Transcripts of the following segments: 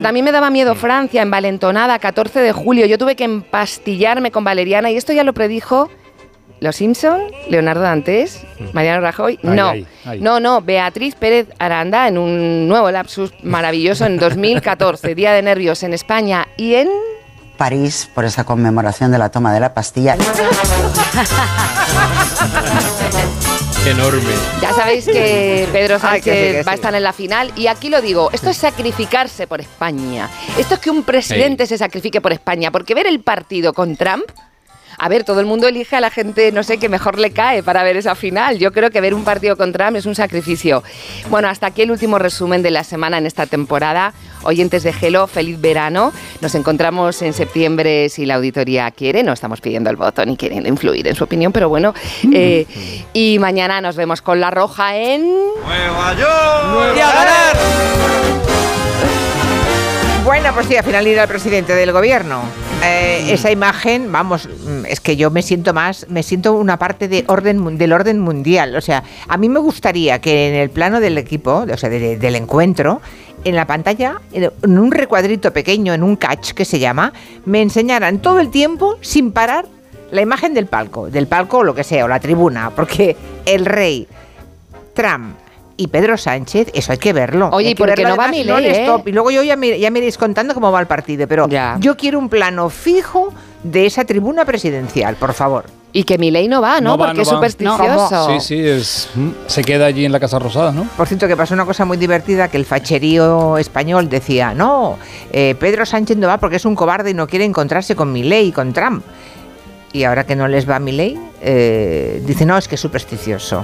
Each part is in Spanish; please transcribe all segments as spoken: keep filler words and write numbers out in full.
A mí me daba miedo Francia, envalentonada, catorce de julio. Yo tuve que empastillarme con valeriana y esto ya lo predijo Los Simpson, Leonardo Dantes, Mariano Rajoy. No, ay, ay, ay. no, no, Beatriz Pérez Aranda en un nuevo lapsus maravilloso en dos mil catorce, Día de Nervios en España y en... París, por esa conmemoración de la toma de la pastilla. Enorme. Ya sabéis que Pedro Sánchez Ay, que sí, que sí. va a estar en la final y aquí lo digo, esto es sacrificarse por España. Esto es que un presidente Sí. se sacrifique por España, porque ver el partido con Trump, a ver, todo el mundo elige a la gente, no sé, que mejor le cae para ver esa final. Yo creo que ver un partido con Trump es un sacrificio. Bueno, hasta aquí el último resumen de la semana en esta temporada. Oyentes de Hello, feliz verano. Nos encontramos en septiembre si la auditoría quiere. No estamos pidiendo el voto ni queriendo influir en su opinión, pero bueno. Eh, y mañana nos vemos con La Roja en... ¡Nueva York! ¡Y a ganar! Bueno, pues sí, al final irá el presidente del gobierno. Eh, esa imagen, vamos, es que yo me siento más, me siento una parte de orden, del orden mundial. O sea, a mí me gustaría que en el plano del equipo, o sea, de, del encuentro, en la pantalla, en un recuadrito pequeño, en un catch que se llama, me enseñaran todo el tiempo, sin parar, la imagen del palco, del palco o lo que sea, o la tribuna, porque el rey, Trump y Pedro Sánchez, eso hay que verlo. Oye, hay ¿y que por qué verlo, no va además, Milei, eh? non-stop. Y luego yo ya me, ya me iréis contando cómo va el partido, pero Ya. yo quiero un plano fijo de esa tribuna presidencial, por favor. Y que Milei no va, ¿no? No va, Porque no es va. supersticioso. Sí, sí, es, se queda allí en la Casa Rosada, ¿no? Por cierto, que pasó una cosa muy divertida, que el facherío español decía, no, eh, Pedro Sánchez no va porque es un cobarde y no quiere encontrarse con Milei y con Trump. Y ahora que no les va Milei, eh, dice, no, es que es supersticioso.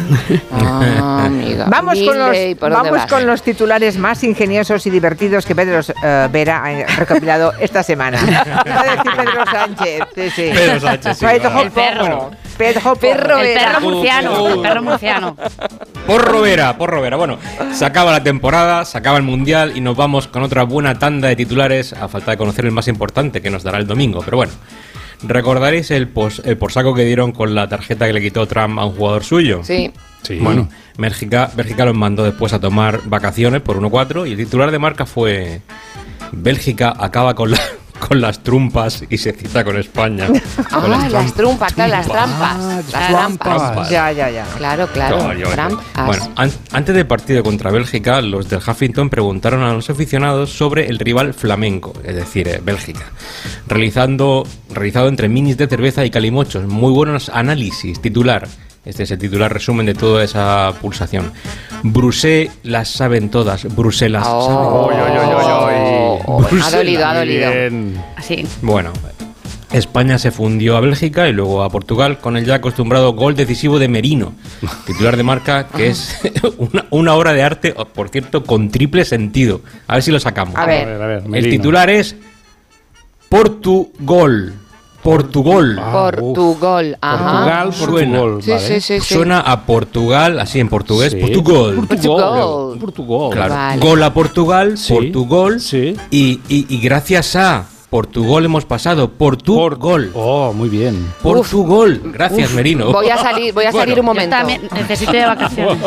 Ah, amiga. Vamos, con los, Milei, ¿por dónde vamos vas? con los titulares más ingeniosos y divertidos que Pedro eh, Vera ha recopilado esta semana. Va a decir Pedro Sánchez. Sí, sí. Pedro Sánchez, sí, Pedro va. El perro. Pedro Perro El Vera. perro murciano, el perro murciano. Porro Vera, porro Vera. Bueno, se acaba la temporada, se acaba el Mundial y nos vamos con otra buena tanda de titulares, a falta de conocer el más importante que nos dará el domingo. Pero bueno, ¿recordaréis el, pos, el porsaco que dieron con la tarjeta que le quitó Trump a un jugador suyo? Sí. Sí. Bueno, Bélgica, Bélgica los mandó después a tomar vacaciones por uno cuatro y el titular de marca fue: Bélgica acaba con la... con las trumpas y se cita con España. Ah, Con las, las trumpas, claro, las trampas. Ah, las trampas. trampas. Ya, ya, ya. Claro, claro. Ay, ay, ay. Trampas. Bueno, an- antes del partido contra Bélgica, los del Huffington preguntaron a los aficionados sobre el rival flamenco, es decir, eh, Bélgica, realizando realizado entre minis de cerveza y calimochos. Muy buenos análisis. Titular. Este es el titular resumen de toda esa pulsación. Bruselas las saben todas. Bruselas Oh. saben. Oy, oy, oy, oy, oy. Oh, ha dolido, ha dolido. Bien. Así. Bueno, España se fundió a Bélgica y luego a Portugal con el ya acostumbrado gol decisivo de Merino, titular de marca, que es una, una obra de arte, por cierto, con triple sentido. A ver si lo sacamos. A ver. A ver, a ver, El Merino. titular es Portugol. Portugol. Ah, Portugal. Ajá. Portugal, Suena. Portugal, Sí, vale. sí, sí, sí. Suena a Portugal, así en portugués. Sí. Portugal. Portugal. Portugal. Claro. Vale. Gol a Portugal, Sí. Portugal. Sí. Y, y, y gracias a Portugal hemos pasado. Portugal. Oh, muy bien. Portugal. Gracias, Merino. Voy a salir, voy a Bueno. salir un Yo momento. también necesito de vacaciones.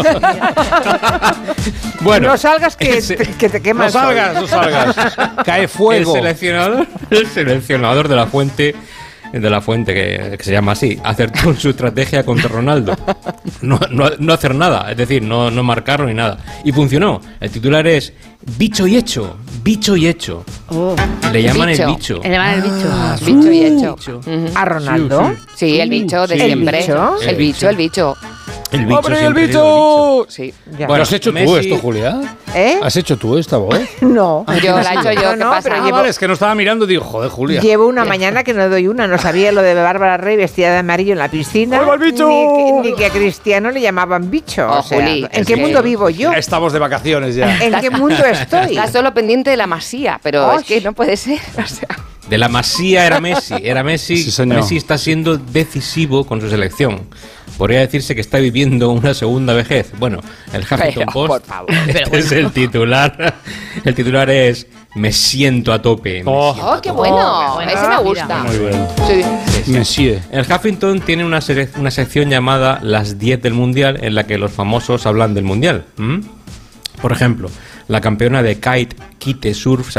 Bueno, no salgas que, ese- te, que te No quemas. salgas, no salgas. Cae el fuego. seleccionador, el seleccionador de la Fuente, de la Fuente que, que se llama así, acertó en su estrategia contra Ronaldo. No, no, no hacer nada, es decir, no, no marcarlo ni nada. Y funcionó. El titular es bicho y hecho, bicho y hecho. Oh, Le llaman Bicho. el bicho. le llaman el bicho. Ah, bicho y hecho. Ujú. A Ronaldo. Sí, el bicho de Sí. siempre. ¿El bicho? El bicho, el bicho. El bicho. ¡Abre el siempre bicho! Sí. Ya. Bueno, ¿Lo has hecho tú Messi- esto, Julia? ¿Eh? ¿Has hecho tú esta voz? No. Yo la he hecho yo, No, ¿qué no, pasa? pero Ah, llevo, vale, es que no estaba mirando y digo, joder, Julia. llevo una mañana que no doy una. No sabía lo de Bárbara Rey vestida de amarillo en la piscina. ¡Ahí va el bicho! Ni, ni que a Cristiano le llamaban bicho. Oh, o sea, Juli, ¿en es qué que- mundo vivo yo? Estamos de vacaciones ya. ¿En qué mundo estoy? Estás solo pendiente de la masía, pero Ay. es que no puede ser. O sea, De la Masía era Messi, era Messi. Sí, señor. Messi está siendo decisivo con su selección. Podría decirse que está viviendo una segunda vejez. Bueno, el Huffington Pero, Post, por favor. este es el titular. El titular es me siento a tope. me Oh. siento ¡Oh, a qué tope". bueno! Oh, Ese mira. me gusta. Muy bien. Sí. Sí, sí. Monsieur. El Huffington tiene una, sele- una sección llamada Las diez del Mundial, en la que los famosos hablan del Mundial. ¿Mm? Por ejemplo, la campeona de kite, kite surf